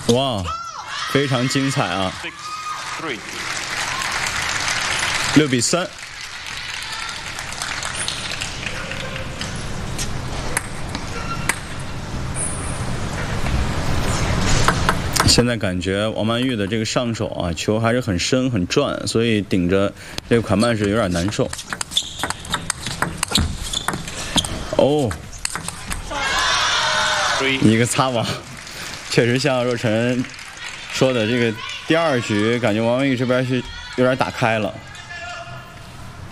哇，非常精彩啊！6比3。现在感觉王曼玉的这个上手啊，球还是很深很转，所以顶着这个款曼是有点难受。哦，一个擦网，确实像若晨说的，这个第2局感觉王曼玉这边是有点打开了。